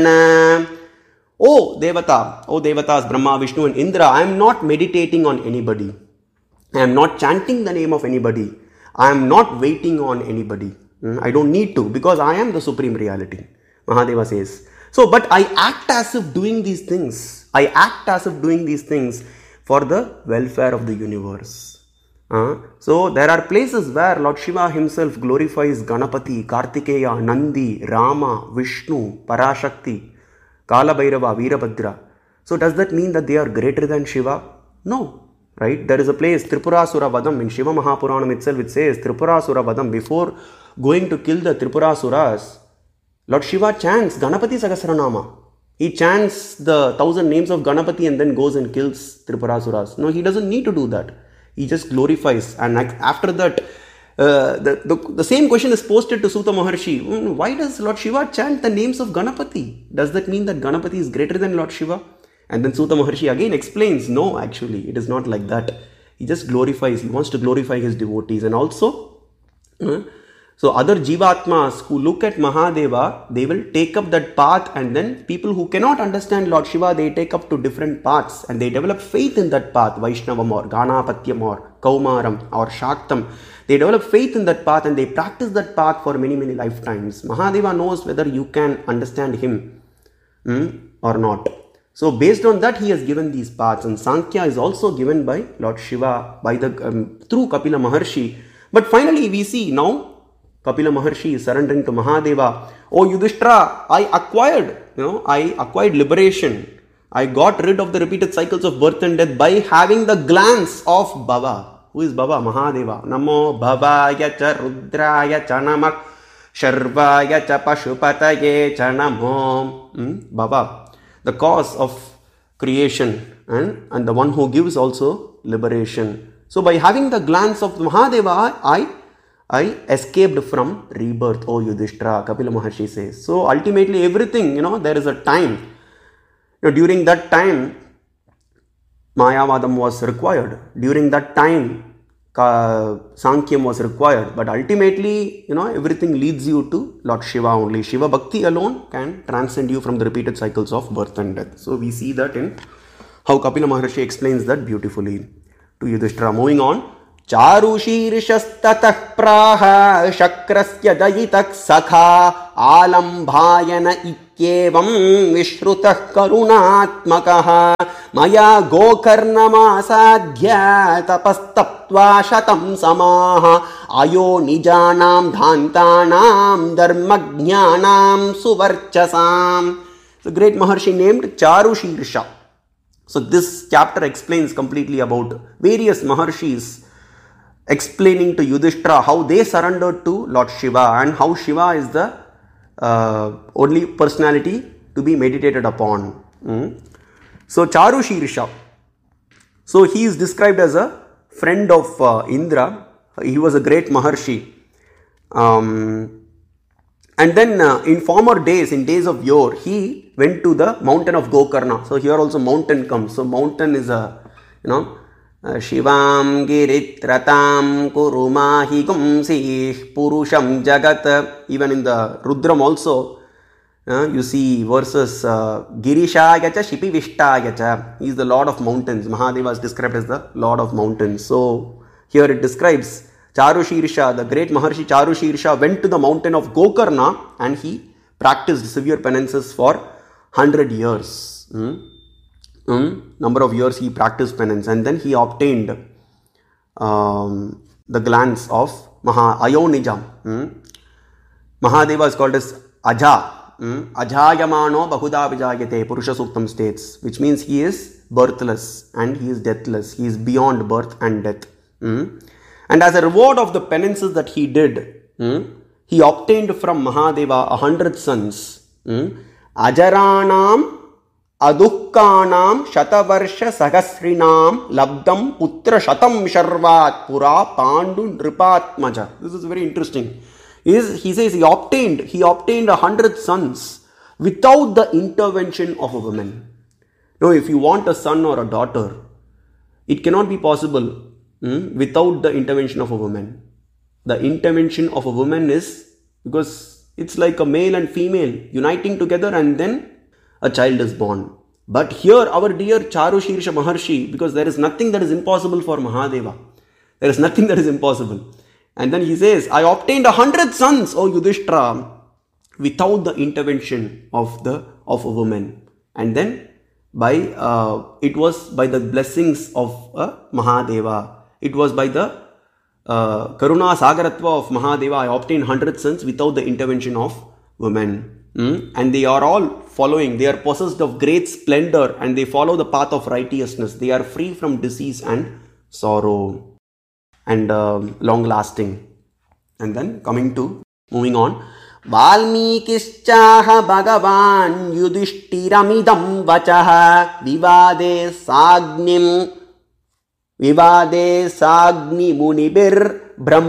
Oh Devatas, Brahma, Vishnu and Indra, I am not meditating on anybody. I am not chanting the name of anybody. I am not waiting on anybody. I don't need to, because I am the supreme reality. Mahadeva says. So, but I act as if doing these things. I act as if doing these things for the welfare of the universe. So, there are places where Lord Shiva himself glorifies Ganapati, Kartikeya, Nandi, Rama, Vishnu, Parashakti, Kala Bhairava, Veerabhadra. So, does that mean that they are greater than Shiva? No. Right? There is a place, Tripurasura Vadam, in Shiva Mahapuranam itself it says, Tripurasura Vadam, before going to kill the Tripurasuras, Lord Shiva chants Ganapati Sahasranama. He chants the 1,000 names of Ganapati and then goes and kills Tripurasuras. No, he doesn't need to do that. He just glorifies. And after that, the same question is posted to Suta Maharshi. Why does Lord Shiva chant the names of Ganapati? Does that mean that Ganapati is greater than Lord Shiva? And then Suta Maharshi again explains, no, actually, it is not like that. He just glorifies. He wants to glorify his devotees. And also, so other Jivatmas who look at Mahadeva, they will take up that path, and then people who cannot understand Lord Shiva, they take up to different paths and they develop faith in that path, Vaishnavam or Ganapatyam or Kaumaram or Shaktam. They develop faith in that path and they practice that path for many, many lifetimes. Mahadeva knows whether you can understand him or not. So based on that, he has given these paths, and Sankhya is also given by Lord Shiva by the through Kapila Maharshi. But finally we see now Kapila Maharshi is surrendering to Mahadeva. Oh Yudhishthira, I acquired liberation. I got rid of the repeated cycles of birth and death by having the glance of Baba. Who is Baba? Mahadeva. Namo Bhavaya cha Rudraya cha namak Sharvaya cha Pashupataye cha namo. Baba, the cause of creation and the one who gives also liberation. So by having the glance of Mahadeva, I escaped from rebirth, O Yudhishthira, Kapila Maharshi says. So ultimately everything, there is a time. During that time, Mayavadam was required. During that time, Sankhyam was required. But ultimately, everything leads you to Lord Shiva only. Shiva Bhakti alone can transcend you from the repeated cycles of birth and death. So we see that in how Kapila Maharshi explains that beautifully to Yudhishthira. Moving on. Charushirishastataḥ praha shakrasya dayitak sakha alambhayana ityevam vishrutah karunatmakaha maya gokarnamasadhya tapastaptva shatam samaha ayo nijanam dhantanam dharmajnanam suvarchasam. The great Maharshi named Charushirsha. So this chapter explains completely about various Maharshis explaining to Yudhishthira how they surrendered to Lord Shiva and how Shiva is the only personality to be meditated upon. So Charushirsha. So he is described as a friend of Indra. He was a great Maharshi. And then in former days, in days of yore, he went to the mountain of Gokarna. So here also mountain comes. So mountain is a, Shivam Giritratam Kurumahi Gumsih Purusham Jagat. Even in the Rudram also, you see verses Girishaya cha Shipi Vishtaya cha. He is the Lord of mountains. Mahadeva is described as the Lord of mountains. So here it describes Charushirsha, the great Maharshi Charushirsha went to the mountain of Gokarna and he practiced severe penances for 100 years. Number of years he practiced penance, and then he obtained the glance of Ayonijam. Mahadeva is called as Aja. Ajayamano Bahuda Vijayate Purusha Suktam states, which means he is birthless and he is deathless. He is beyond birth and death. And as a reward of the penances that he did, he obtained from Mahadeva 100 sons. Ajaranam Adukkanam Shatavarsha Sahasrinam Labdam Putra Shatam Sharvat Pura Pandu Nripatmaja. This is very interesting. He says he obtained 100 sons without the intervention of a woman. Now, if you want a son or a daughter, it cannot be possible without the intervention of a woman. The intervention of a woman is because It's like a male and female uniting together and then a child is born. But here our dear Charushirsha Maharshi, because there is nothing that is impossible for Mahadeva. There is nothing that is impossible. And then he says, I obtained 100 sons, O Yudhishthira, without the intervention of a woman. And then it was by the blessings of Mahadeva. It was by the Karuna Sagaratva of Mahadeva, I obtained 100 sons without the intervention of women. And they are all following, they are possessed of great splendor and they follow the path of righteousness. They are free from disease and sorrow and long lasting. And then moving on. Valmikischaha Bhagavan Yudhishtiramidam Vachaha Vivade Sagni Munibir Brahma